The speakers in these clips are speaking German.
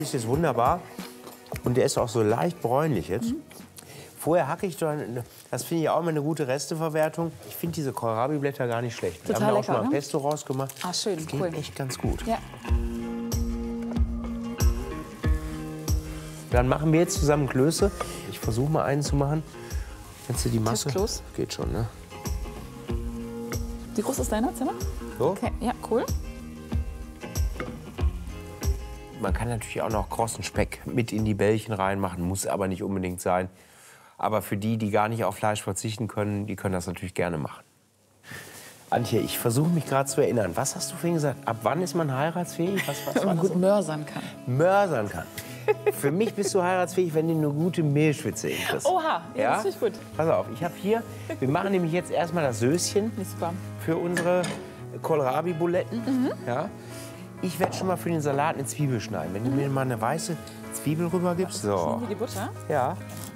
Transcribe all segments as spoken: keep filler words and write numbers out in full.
Das ist wunderbar und der ist auch so leicht bräunlich jetzt. Mhm. Vorher hacke ich doch, das finde ich auch immer eine gute Resteverwertung. Ich finde diese Kohlrabi-Blätter gar nicht schlecht. Wir Total haben da auch lecker, schon mal ne? Pesto rausgemacht. Ah, schön, das geht cool. echt ganz gut. Ja. Dann machen wir jetzt zusammen Klöße. Ich versuche mal einen zu machen. Kennst du die Masse? Kloß. Geht schon, ne? Wie groß ist deiner Zimmer? So. Okay, ja, cool. Man kann natürlich auch noch krossen Speck mit in die Bällchen reinmachen, muss aber nicht unbedingt sein. Aber für die, die gar nicht auf Fleisch verzichten können, die können das natürlich gerne machen. Antje, ich versuche mich gerade zu erinnern. Was hast du vorhin gesagt? Ab wann ist man heiratsfähig? Was, was Wenn man war das gut so? mörsern kann. Mörsern kann. Für mich bist du heiratsfähig, wenn du eine gute Mehlschwitze hinkriegst. Oha, ja, das finde ich gut. Pass auf, ich habe hier, wir machen nämlich jetzt erstmal das Söschen Super. für unsere Kohlrabi-Buletten. Mhm. Ja. Ich werde schon mal für den Salat eine Zwiebel schneiden. Wenn du mir mal eine weiße Zwiebel rüber gibst. So. Wie die Butter? Ja.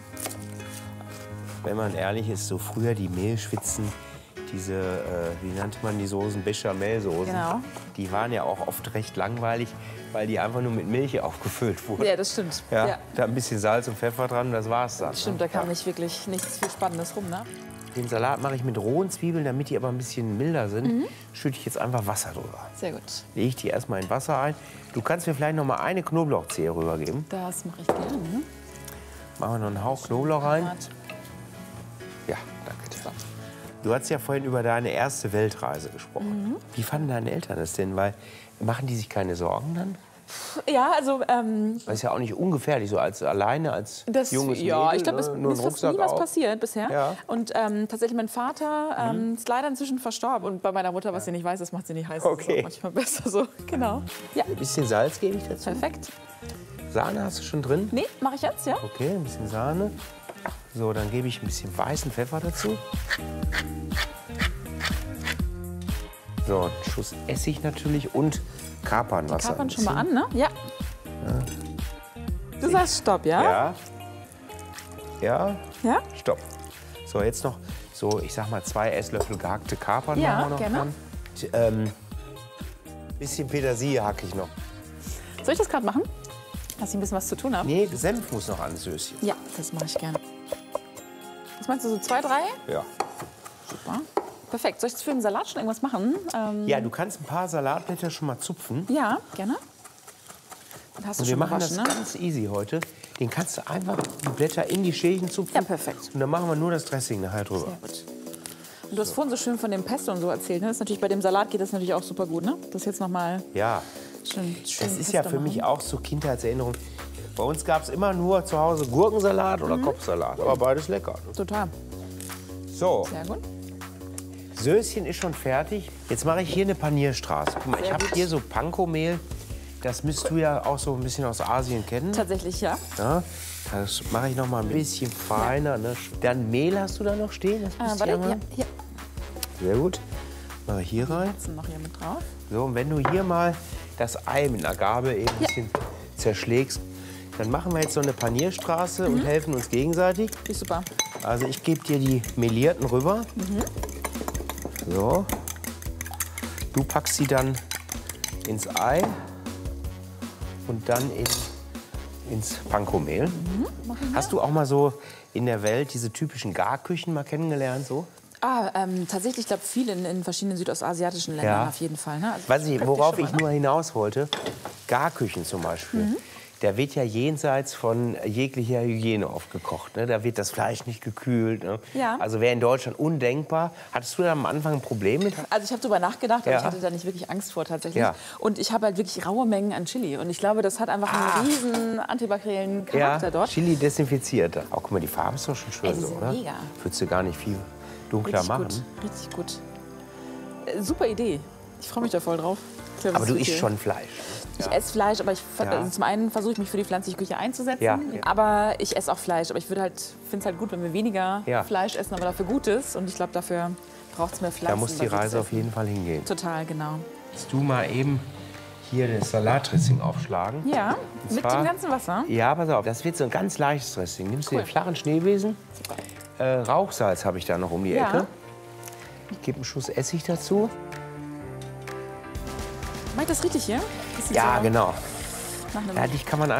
Wenn man ehrlich ist, so früher die Mehlschwitzen, diese, äh, wie nannte man die Soßen, Bechamelsoßen, Genau. die waren ja auch oft recht langweilig, weil die einfach nur mit Milch aufgefüllt wurden. Ja, das stimmt. Ja, Ja. Da ein bisschen Salz und Pfeffer dran, das war's dann. Stimmt, da kam nicht wirklich nichts viel Spannendes rum, ne? Den Salat mache ich mit rohen Zwiebeln, damit die aber ein bisschen milder sind. Mhm. Schütte ich jetzt einfach Wasser drüber. Sehr gut. Lege ich die erstmal in Wasser ein. Du kannst mir vielleicht noch mal eine Knoblauchzehe rübergeben. Das mache ich gerne. Ne? Machen wir noch einen Hauch Knoblauch rein. Ja, danke dir. Du hast ja vorhin über deine erste Weltreise gesprochen. Mhm. Wie fanden deine Eltern das denn? Weil, machen die sich keine Sorgen dann? Ja, also ähm, Das ist ja auch nicht ungefährlich, so als alleine, als das, junges ja, Mädel, ich glaube, es ne? mir Nur ist ein fast Rucksack nie was auf. passiert bisher. Ja. Und ähm, tatsächlich mein Vater ähm, ist leider inzwischen verstorben. Und bei meiner Mutter, was sie nicht weiß, das macht sie nicht heiß. Okay. Das ist auch manchmal besser so. Genau. Ja, Ein bisschen Salz gebe ich dazu. perfekt. Sahne hast du schon drin? Nee, mache ich jetzt, ja? Okay, ein bisschen Sahne. So, dann gebe ich ein bisschen weißen Pfeffer dazu. So, einen Schuss Essig natürlich und Kapernwasser. Kapern ein schon mal bisschen. an, ne? Ja. Du sagst Stopp, ja? Ja. Ja, Ja? stopp. So, jetzt noch so, ich sag mal, zwei Esslöffel gehackte Kapern Ja, machen wir noch gerne. dran. Ähm, bisschen Petersilie hacke ich noch. Soll ich das gerade machen? Dass ich ein bisschen was zu tun habe? Nee, Senf muss noch ans Söschen. Ja, das mache ich gerne. Was meinst du, so zwei, drei? Ja. Super. Perfekt. Soll ich jetzt für den Salat schon irgendwas machen? Ähm, Ja, du kannst ein paar Salatblätter schon mal zupfen. ja, gerne. Dann hast du Und wir schon machen das gewaschen, ne? ganz easy heute. Den kannst du einfach die Blätter in die Schälchen zupfen. Ja, perfekt. Und dann machen wir nur das Dressing nachher drüber. Sehr gut. Und du hast vorhin so schön von dem Pesto und so erzählt. Ne? Das ist natürlich, bei dem Salat geht das natürlich auch super gut, ne? Das jetzt noch mal Ja, schön, schön das ist ja Pesto für mich machen. auch so Kindheitserinnerung. Bei uns gab es immer nur zu Hause Gurkensalat oder Kopfsalat. Aber beides lecker. Ne? Total. So, Sehr gut. Söschen ist schon fertig. Jetzt mache ich hier eine Panierstraße. Guck mal, ich Sehr habe gut. hier so Panko-Mehl. Das müsst du ja auch so ein bisschen aus Asien kennen. Tatsächlich, ja. Ja, das mache ich noch mal ein bisschen feiner. Ne? Dann Mehl hast du da noch stehen? Das Äh, müsst warte, ihr mal. ja, hier. Sehr gut. Mache ich hier rein. Jetzt noch hier mit drauf. So, und wenn du hier mal das Ei mit einer Gabel eben ein Ja. bisschen zerschlägst, dann machen wir jetzt so eine Panierstraße und helfen uns gegenseitig. Ist super. Also ich gebe dir die melierten rüber. So. Du packst sie dann ins Ei und dann in, ins Panko-Mehl. Hast du auch mal so in der Welt diese typischen Garküchen mal kennengelernt? So? Ah, ähm, tatsächlich, ich glaube, viele in, in verschiedenen südostasiatischen Ländern Ja. auf jeden Fall. Ne? Also, Weiß nicht, könnte worauf schon ich mal, ne? nur hinaus wollte, Garküchen zum Beispiel. Da wird ja jenseits von jeglicher Hygiene oft gekocht. Ne? Da wird das Fleisch nicht gekühlt. Ne? Ja. Also wäre in Deutschland undenkbar. Hattest du da am Anfang ein Problem mit? Also ich habe darüber nachgedacht, aber Ja. ich hatte da nicht wirklich Angst vor tatsächlich. Ja. Und ich habe halt wirklich raue Mengen an Chili. Und ich glaube, das hat einfach Ah. einen riesen antibakteriellen Charakter dort. Chili desinfiziert. Auch guck mal, die Farbe ist doch schon schön Ey, die so, sind oder? mega. Würdest du gar nicht viel dunkler Richtig machen. gut, richtig gut. Äh, super Idee. Ich freue mich da voll drauf. Ich glaub, das Aber du ist isst viel. schon Fleisch. Ich esse Fleisch, aber ich, Ja. also zum einen versuche ich mich für die pflanzliche Küche einzusetzen. Ja, ja. Aber ich esse auch Fleisch. Aber ich würde halt, finde es halt gut, wenn wir weniger Ja. Fleisch essen, aber dafür Gutes. Und ich glaube, dafür braucht es mehr Pflanzen. Da muss die Reise auf jeden Fall hingehen. Total, genau. Willst du mal eben hier das Salatdressing aufschlagen? Ja, Und mit zwar- dem ganzen Wasser. Ja, pass auf, das wird so ein ganz leichtes Dressing. Nimmst du Cool. den flachen Schneebesen, äh, Rauchsalz habe ich da noch um die Ja. Ecke. Ich gebe einen Schuss Essig dazu. Mach ich das richtig hier? Bisschen Ja, so genau. nach einem Ja, dich kann man